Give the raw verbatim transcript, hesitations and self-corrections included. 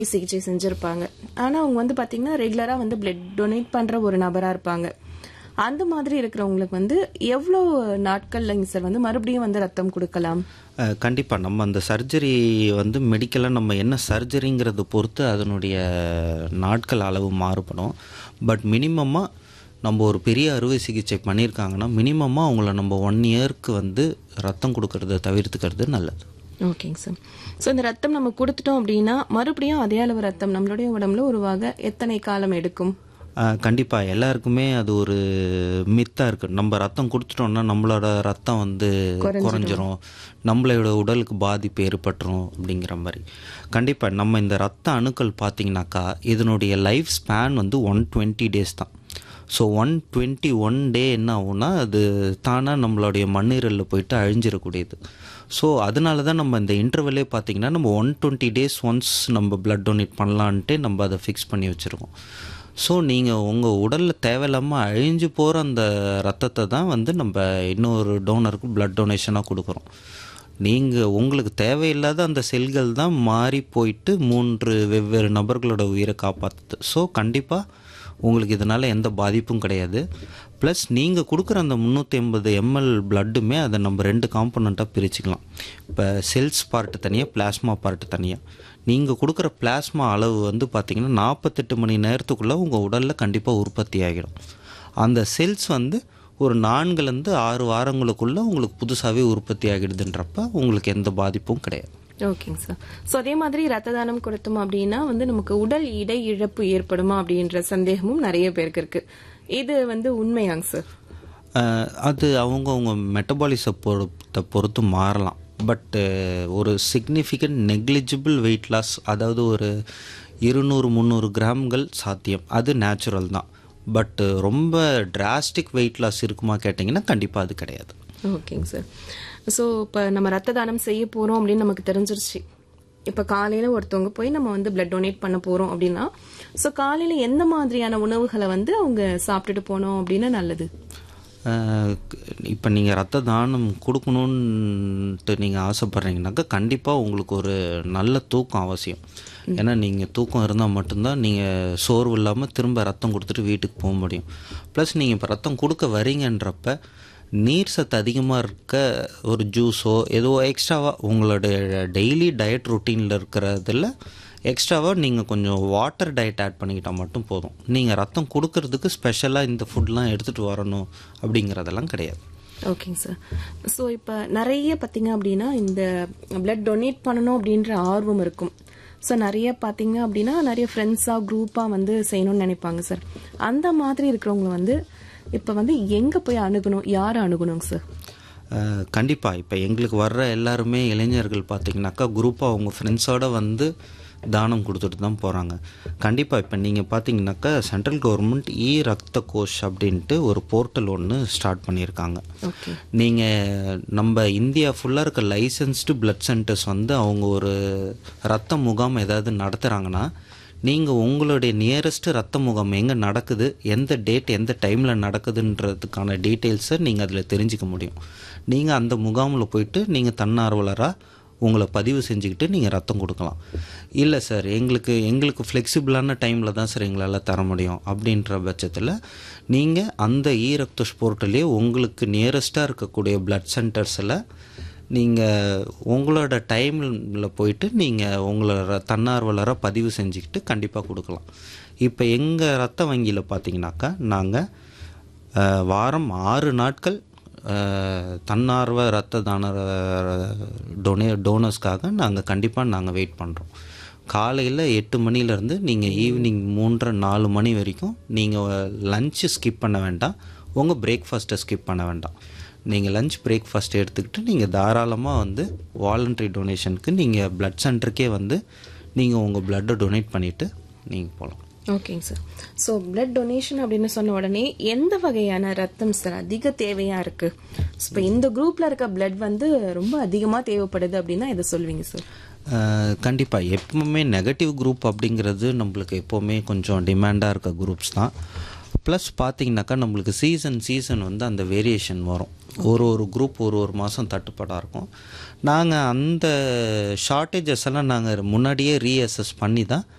சிகிச்சை செஞ்சிருப்பாங்க. ஆனா அவங்க வந்து பாத்தீங்கன்னா ரெகுலரா வந்து பிளட் டொனேட் பண்ற ஒரு நபரா இருப்பாங்க. அந்த மாதிரி இருக்கிறவங்களுக்கு வந்து எவ்வளவு நாட்கள்லங்க சார் வந்து மறுபடியும் வந்து ரத்தம் கொடுக்கலாம்? அஹ், கண்டிப்பா நம்ம அந்த சர்ஜரி வந்து மெடிக்கலாக நம்ம என்ன சர்ஜரிங்கிறத பொறுத்து அதனுடைய நாட்கள் அளவு மாறுபடும். பட் மினிமமாக நம்ம ஒரு பெரிய அறுவை சிகிச்சை பண்ணியிருக்காங்கன்னா மினிமமாக அவங்கள நம்ம ஒன் இயர்க்கு வந்து ரத்தம் கொடுக்கறத தவிர்த்துக்கிறது நல்லது. ஓகேங்க சார். ஸோ இந்த ரத்தம் நம்ம கொடுத்துட்டோம் அப்படின்னா மறுபடியும் அதே அளவு ரத்தம் நம்மளுடைய உடம்புல உருவாக எத்தனை காலம் எடுக்கும்? கண்டிப்பாக எல்லாருக்குமே அது ஒரு மித்தாக இருக்குது. நம்ம ரத்தம் கொடுத்துட்டோம்னா நம்மளோட ரத்தம் வந்து குறைஞ்சிரும், நம்மளோட உடலுக்கு பாதிப்பு ஏற்பட்டுரும் அப்படிங்கிற மாதிரி. கண்டிப்பாக நம்ம இந்த ரத்த அணுக்கள் பார்த்திங்கனாக்கா இதனுடைய லைஃப் ஸ்பேன் வந்து ஒன் டுவெண்ட்டி டேஸ் தான். So one twenty one day என்ன ஆகும்னா அது தானாக நம்மளுடைய மண்ணீரலில் போயிட்டு அழிஞ்சிடக்கூடியது. ஸோ அதனால தான் நம்ம இந்த இன்டர்வெல்லே பார்த்திங்கன்னா நம்ம ஒன் டுவெண்ட்டி டேஸ் ஒன்ஸ் நம்ம பிளட் டொனேட் பண்ணலான்ட்டு நம்ம அதை ஃபிக்ஸ் பண்ணி வச்சுருக்கோம். ஸோ நீங்கள் உங்கள் உடலில் தேவையில்லாமல் அழிஞ்சு போகிற அந்த ரத்தத்தை தான் வந்து நம்ம இன்னொரு டோனருக்கு பிளட் டொனேஷனாக கொடுக்குறோம். நீங்கள் உங்களுக்கு தேவையில்லாத அந்த செல்கள் தான் மாறி போயிட்டு மூன்று வெவ்வேறு நபர்களோட உயிரை காப்பாற்றுது. ஸோ கண்டிப்பாக உங்களுக்கு இதனால் எந்த பாதிப்பும் கிடையாது. ப்ளஸ் நீங்கள் கொடுக்குற அந்த முந்நூற்றி ஐம்பது எம்எல் பிளட்டுமே அதை நம்ம ரெண்டு காம்பனண்ட்டாக பிரிச்சுக்கலாம். இப்போ செல்ஸ் பார்ட்டு தனியாக, பிளாஸ்மா பார்ட்டு தனியாக. நீங்கள் கொடுக்குற பிளாஸ்மா அளவு வந்து பார்த்திங்கன்னா நாற்பத்தெட்டு மணி நேரத்துக்குள்ளே உங்கள் உடலில் கண்டிப்பாக உற்பத்தி ஆகிடும். அந்த செல்ஸ் வந்து ஒரு நான்குலேருந்து ஆறு வாரங்களுக்குள்ளே உங்களுக்கு புதுசாகவே உற்பத்தி ஆகிடுதுன்றப்ப உங்களுக்கு எந்த பாதிப்பும் கிடையாது. ஓகேங்க சார். ஸோ அதே மாதிரி ரத்த தானம் கொடுத்தோம் அப்படின்னா வந்து நமக்கு உடல் இடை இழப்பு ஏற்படுமா அப்படின்ற சந்தேகமும் நிறைய பேருக்கு இருக்கு. இது வந்து உண்மையாங்க சார்? அது அவங்கவுங்க மெட்டபாலிச பொறுத்த பொறுத்து மாறலாம். பட்டு ஒரு சிக்னிஃபிகண்ட் நெக்லிஜிபிள் வெயிட் லாஸ், அதாவது ஒரு இருநூறு முந்நூறு கிராம்கள் சாத்தியம், அது நேச்சுரல் தான். பட்டு ரொம்ப டிராஸ்டிக் வெயிட் லாஸ் இருக்குமா கேட்டிங்கன்னா கண்டிப்பாக அது கிடையாது. ஓகேங்க சார். ஸோ இப்போ நம்ம ரத்த தானம் செய்ய போகிறோம் அப்படின்னு நமக்கு தெரிஞ்சிருச்சு. இப்போ காலையில் ஒருத்தவங்க போய் நம்ம வந்து பிளட் டொனேட் பண்ண போகிறோம் அப்படின்னா ஸோ காலையில் எந்த மாதிரியான உணவுகளை வந்து அவங்க சாப்பிட்டுட்டு போனோம் அப்படின்னா நல்லது? இப்போ நீங்கள் ரத்த தானம் கொடுக்கணுன்ட்டு நீங்கள் ஆசைப்பட்றீங்கனாக்கா கண்டிப்பாக உங்களுக்கு ஒரு நல்ல தூக்கம் அவசியம். ஏன்னா நீங்கள் தூக்கம் இருந்தால் மட்டும்தான் நீங்கள் சோர்வு இல்லாமல் திரும்ப ரத்தம் கொடுத்துட்டு வீட்டுக்கு போக முடியும். ப்ளஸ் நீங்கள் இப்போ ரத்தம் கொடுக்க வரீங்கன்றப்ப நீர் சத்து அதிகமாக இருக்க ஒரு ஜூஸோ ஏதோ எக்ஸ்ட்ராவாக உங்களுடைய டெய்லி டயட் ரொட்டீனில் இருக்கிறதில் எக்ஸ்ட்ராவாக நீங்கள் கொஞ்சம் வாட்டர் டயட் ஆட் பண்ணிக்கிட்டால் மட்டும் போதும். நீங்கள் ரத்தம் கொடுக்கறதுக்கு ஸ்பெஷலாக இந்த ஃபுட்லாம் எடுத்துகிட்டு வரணும் அப்படிங்கிறதெல்லாம் கிடையாது. ஓகேங்க சார். ஸோ இப்போ நிறைய பார்த்தீங்க அப்படின்னா இந்த பிளட் டொனேட் பண்ணணும் அப்படின்ற ஆர்வம் இருக்கும். ஸோ நிறைய பார்த்தீங்க அப்படின்னா நிறைய ஃப்ரெண்ட்ஸாக குரூப்பாக வந்து செய்யணும்னு நினைப்பாங்க சார். அந்த மாதிரி இருக்கிறவங்க வந்து இப்போ வந்து எங்கே போய் அணுகணும், யாரை அணுகணுங்க சார்? கண்டிப்பாக இப்போ எங்களுக்கு வர்ற எல்லாருமே இளைஞர்கள் பார்த்திங்கனாக்கா குரூப்பாக அவங்க ஃப்ரெண்ட்ஸோடு வந்து தானம் கொடுத்துட்டு தான் போகிறாங்க. கண்டிப்பாக இப்போ நீங்கள் பார்த்தீங்கன்னாக்கா சென்ட்ரல் கவர்மெண்ட் இ ரத்த கோஷ் அப்படின்ட்டு ஒரு போர்ட்டல் ஒன்று ஸ்டார்ட் பண்ணியிருக்காங்க. நீங்கள் நம்ம இந்தியா ஃபுல்லாக இருக்க லைசன்ஸ்டு பிளட் சென்டர்ஸ் வந்து அவங்க ஒரு ரத்த முகாம் ஏதாவது நடத்துகிறாங்கன்னா நீங்கள் உங்களுடைய நியரஸ்ட்டு ரத்த முகாம் எங்கே நடக்குது, எந்த டேட் எந்த டைமில் நடக்குதுன்றதுக்கான டீட்டெயில்ஸை நீங்கள் அதில் தெரிஞ்சிக்க முடியும். நீங்கள் அந்த முகாமில் போயிட்டு நீங்கள் தன்னார்வலராக உங்களை பதிவு செஞ்சுக்கிட்டு நீங்கள் ரத்தம் கொடுக்கலாம். இல்லை சார் எங்களுக்கு எங்களுக்கு ஃப்ளெக்சிபிளான டைமில் தான் சார் எங்களால் தர முடியும் அப்படின்ற பட்சத்தில் நீங்கள் அந்த இ ரக்தோஷ் போர்ட்டலே உங்களுக்கு நியரஸ்ட்டாக இருக்கக்கூடிய பிளட் சென்டர்ஸில் நீங்கள் உங்களோட டைமில் போயிட்டு நீங்கள் உங்களோட தன்னார்வலராக பதிவு செஞ்சுக்கிட்டு கண்டிப்பாக கொடுக்கலாம். இப்போ எங்கள் ரத்த வங்கியில் பார்த்தீங்கன்னாக்கா நாங்கள் வாரம் ஆறு நாட்கள் தன்னார்வ ரத்த தான டொனே டோனர்ஸ்க்காக நாங்கள் கண்டிப்பாக நாங்கள் வெயிட் பண்ணுறோம். காலையில் எட்டு மணிலேருந்து நீங்கள் ஈவினிங் மூன்றரை நாலு மணி வரைக்கும் நீங்கள் லஞ்சு ஸ்கிப் பண்ண வேண்டாம், உங்கள் பிரேக்ஃபாஸ்ட்டை ஸ்கிப் பண்ண வேண்டாம். நீங்கள் லஞ்ச் பிரேக்ஃபாஸ்ட் எடுத்துக்கிட்டு நீங்கள் தாராளமாக வந்து வாலண்ட்ரி டொனேஷனுக்கு நீங்கள் பிளட் சென்டருக்கே வந்து நீங்கள் உங்கள் பிளட்டை டொனேட் பண்ணிவிட்டு நீங்கள் போகலாம். ஓகேங்க சார். ஸோ பிளட் டொனேஷன் அப்படின்னு சொன்ன உடனே எந்த வகையான ரத்தம் சார் அதிக தேவையாக இருக்குது? இப்போ இந்த குரூப்பில் இருக்க பிளட் வந்து ரொம்ப அதிகமாக தேவைப்படுது அப்படின்னா இதை சொல்வீங்க சார்? கண்டிப்பாக எப்பவுமே நெகட்டிவ் குரூப் அப்படிங்கிறது நம்மளுக்கு எப்போவுமே கொஞ்சம் டிமாண்டாக இருக்க குரூப்ஸ் தான். ப்ளஸ் பார்த்தீங்கன்னாக்கா நம்மளுக்கு சீசன் சீசன் வந்து அந்த வேரியேஷன் வரும். ஒரு ஒரு குரூப் ஒரு ஒரு மாதம் தட்டுப்பாடாக இருக்கும். நாங்கள் அந்த ஷார்ட்டேஜஸ் எல்லாம் நாங்கள் முன்னாடியே ரீஅசஸ் பண்ணி தான்